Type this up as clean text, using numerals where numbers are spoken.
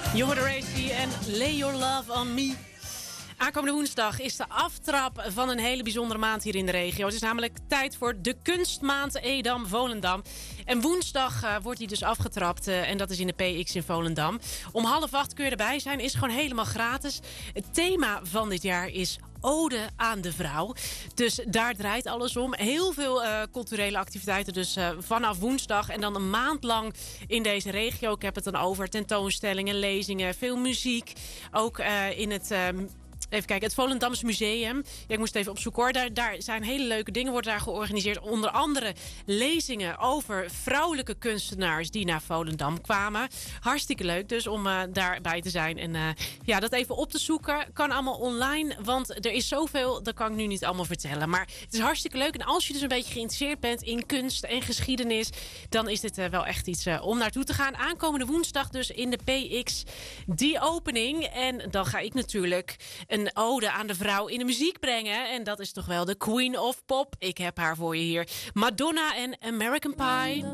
Je hoorde Racy en Lay Your Love on Me. Aankomende woensdag is de aftrap van een hele bijzondere maand hier in de regio. Het is namelijk tijd voor de kunstmaand Edam-Volendam. En woensdag wordt die dus afgetrapt en dat is in de PX in Volendam. Om 7:30 kun je erbij zijn, is gewoon helemaal gratis. Het thema van dit jaar is Ode aan de vrouw. Dus daar draait alles om. Heel veel culturele activiteiten dus vanaf woensdag. En dan een maand lang in deze regio. Ik heb het dan over tentoonstellingen, lezingen, veel muziek. Ook in het... Even kijken, het Volendams Museum. Ja, ik moest even opzoeken hoor. Daar zijn hele leuke dingen, wordt daar georganiseerd. Onder andere lezingen over vrouwelijke kunstenaars die naar Volendam kwamen. Hartstikke leuk dus om daarbij te zijn. En dat even op te zoeken. Kan allemaal online, want er is zoveel. Dat kan ik nu niet allemaal vertellen. Maar het is hartstikke leuk. En als je dus een beetje geïnteresseerd bent in kunst en geschiedenis, dan is dit wel echt iets om naartoe te gaan. Aankomende woensdag dus in de PX die opening. En dan ga ik natuurlijk een ode aan de vrouw in de muziek brengen. En dat is toch wel de Queen of Pop. Ik heb haar voor je hier. Madonna en American Pie.